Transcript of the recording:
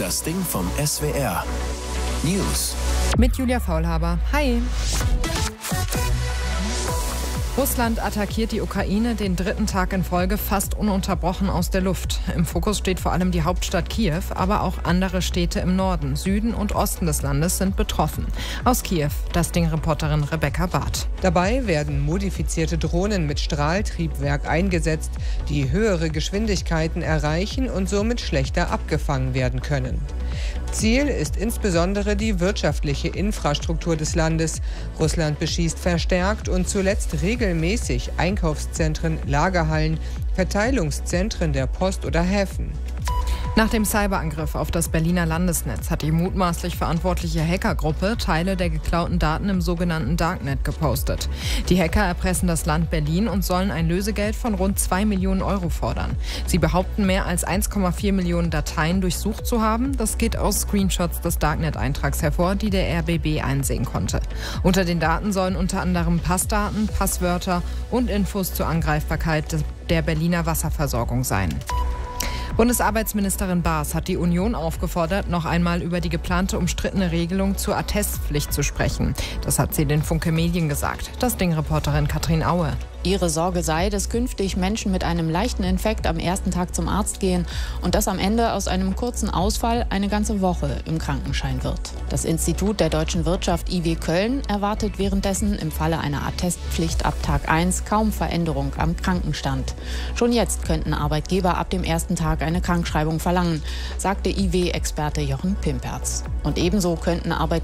Das Ding vom SWR. News. Mit Julia Faulhaber. Hi. Russland attackiert die Ukraine den dritten Tag in Folge fast ununterbrochen aus der Luft. Im Fokus steht vor allem die Hauptstadt Kiew, aber auch andere Städte im Norden, Süden und Osten des Landes sind betroffen. Aus Kiew, das Ding-Reporterin Rebecca Barth. Dabei werden modifizierte Drohnen mit Strahltriebwerk eingesetzt, die höhere Geschwindigkeiten erreichen und somit schlechter abgefangen werden können. Ziel ist insbesondere die wirtschaftliche Infrastruktur des Landes. Russland beschießt verstärkt und zuletzt regelmäßig Einkaufszentren, Lagerhallen, Verteilungszentren der Post oder Häfen. Nach dem Cyberangriff auf das Berliner Landesnetz hat die mutmaßlich verantwortliche Hackergruppe Teile der geklauten Daten im sogenannten Darknet gepostet. Die Hacker erpressen das Land Berlin und sollen ein Lösegeld von rund 2 Millionen Euro fordern. Sie behaupten, mehr als 1,4 Millionen Dateien durchsucht zu haben. Das geht aus Screenshots des Darknet-Eintrags hervor, die der RBB einsehen konnte. Unter den Daten sollen unter anderem Passdaten, Passwörter und Infos zur Angreifbarkeit der Berliner Wasserversorgung sein. Bundesarbeitsministerin Baas hat die Union aufgefordert, noch einmal über die geplante umstrittene Regelung zur Attestpflicht zu sprechen. Das hat sie den Funke Medien gesagt. Das Ding-Reporterin Katrin Aue. Ihre Sorge sei, dass künftig Menschen mit einem leichten Infekt am ersten Tag zum Arzt gehen und dass am Ende aus einem kurzen Ausfall eine ganze Woche im Krankenschein wird. Das Institut der deutschen Wirtschaft IW Köln erwartet währenddessen im Falle einer Attestpflicht ab Tag 1 kaum Veränderung am Krankenstand. Schon jetzt könnten Arbeitgeber ab dem ersten Tag eine Krankschreibung verlangen, sagte IW-Experte Jochen Pimperz. Und ebenso könnten Arbeitgeber